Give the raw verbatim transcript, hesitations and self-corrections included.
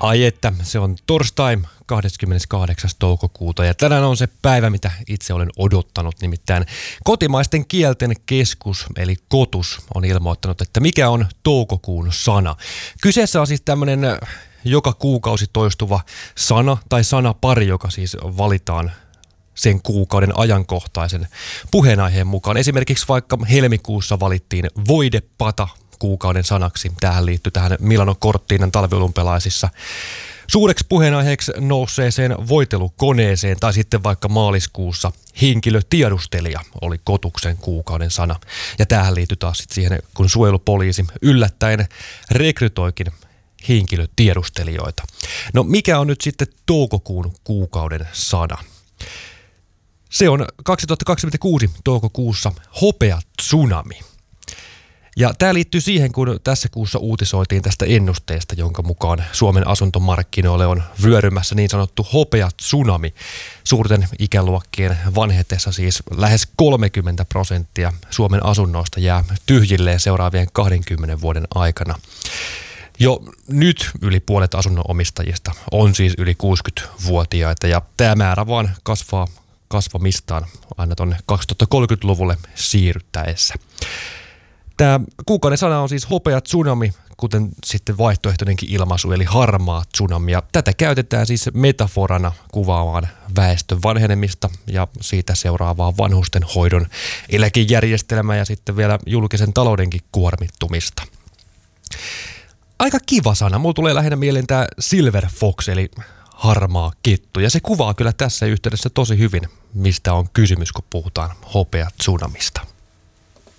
Ai että, se on torstai kahdeskymmeneskahdeksas toukokuuta ja tänään on se päivä, mitä itse olen odottanut. Nimittäin Kotimaisten kielten keskus eli KOTUS on ilmoittanut, että mikä on toukokuun sana. Kyseessä on siis tämmöinen joka kuukausi toistuva sana tai sanapari, joka siis valitaan sen kuukauden ajankohtaisen puheenaiheen mukaan. Esimerkiksi vaikka helmikuussa valittiin voidepata kuukauden sanaksi. Tähän liittyy tähän Milano Cortinan talviolympialaisissa suureksi puheenaiheeksi nousseeseen voitelukoneeseen, tai sitten vaikka maaliskuussa henkilötiedustelija oli Kotuksen kuukauden sana. Ja tähän liittyy taas sitten siihen, kun suojelupoliisi yllättäen rekrytoikin henkilötiedustelijoita. No mikä on nyt sitten toukokuun kuukauden sana? Se on kaksituhattakaksikymmentäkuusi toukokuussa hopea tsunami. Ja tämä liittyy siihen, kun tässä kuussa uutisoitiin tästä ennusteesta, jonka mukaan Suomen asuntomarkkinoille on vyörymässä niin sanottu hopea tsunami. Suurten ikäluokkien vanhetessa siis lähes kolmekymmentä prosenttia Suomen asunnoista jää tyhjilleen seuraavien kahdenkymmenen vuoden aikana. Jo nyt yli puolet asunnonomistajista on siis yli kuusikymmentävuotiaita ja tämä määrä vaan kasvaa kasvamistaan aina tuonne kaksituhattakolmekymmentäluvulle siirryttäessä. Tämä kuukauden sana on siis hopea tsunami, kuten sitten vaihtoehtoinenkin ilmaisu, eli harmaa tsunami. Ja tätä käytetään siis metaforana kuvaamaan väestön vanhenemista ja siitä seuraavaa vanhusten hoidon eläkejärjestelmää ja sitten vielä julkisen taloudenkin kuormittumista. Aika kiva sana. Mulla tulee lähinnä mieleen tämä silver fox, eli harmaa kettu. Ja se kuvaa kyllä tässä yhteydessä tosi hyvin, mistä on kysymys, kun puhutaan hopea tsunamista.